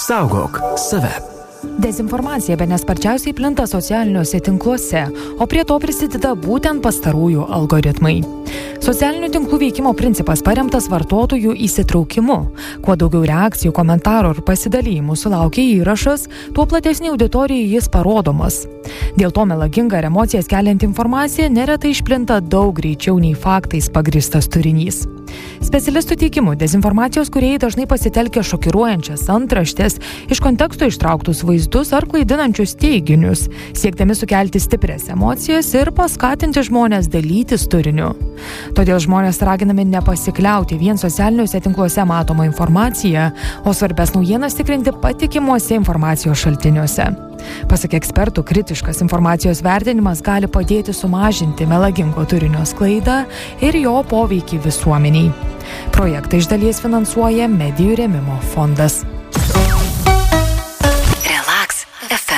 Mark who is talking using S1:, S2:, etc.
S1: Saugok save.
S2: Dezinformacija bene sparčiausiai plinta socialiniuose tinkluose, o prie to prisideda būtent pastarųjų algoritmai. Socialinių tinklų veikimo principas paremtas vartotojų įsitraukimu. Kuo daugiau reakcijų, komentarų ir pasidalymų sulaukia įrašas, tuo platesnė auditorijai jis parodomas. Dėl to melaginga ir emocijas kelianti informacija neretai išplinta daug greičiau nei faktais pagrįstas turinys. Specialistų teigimu, dezinformacijos kūrėjai dažnai pasitelkia šokiruojančias antraštes, iš konteksto ištrauktus vaizdus ar klaidinančius teiginius, siekdami sukelti stiprias emocijas ir paskatinti žmones dalytis turiniu. Todėl žmonės raginami nepasikliauti vien socialiniuose tinkluose matomą informaciją, o svarbias naujienas tikrinti patikimuose informacijos šaltiniuose. Pasak ekspertų, kritiškas informacijos vertinimas gali padėti sumažinti melagingo turinio sklaidą ir jo poveikį visuomeniai. Projektą iš dalies finansuoja Medijų rėmimo fondas.